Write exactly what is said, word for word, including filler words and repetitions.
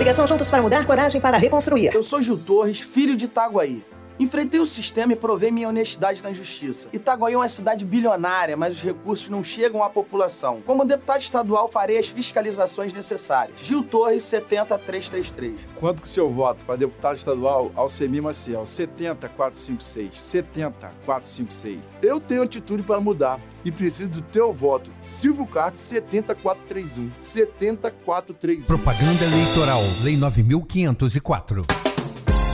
Coligação Juntos para Mudar, coragem para reconstruir. Eu sou Gil Torres, filho de Itaguaí. Enfrentei o sistema e provei minha honestidade na justiça. Itaguaí é uma cidade bilionária, mas os recursos não chegam à população. Como deputado estadual, farei as fiscalizações necessárias. Gil Torres, setenta trezentos e trinta e três. Quanto que o senhor vota para deputado estadual Alcemir Maciel? setenta quatrocentos e cinquenta e seis. setenta quatrocentos e cinquenta e seis. Eu tenho atitude para mudar e preciso do teu voto. Silvio Castro, setenta quatrocentos e trinta e um. setenta quatrocentos e trinta e um. Propaganda eleitoral. Lei nove mil quinhentos e quatro.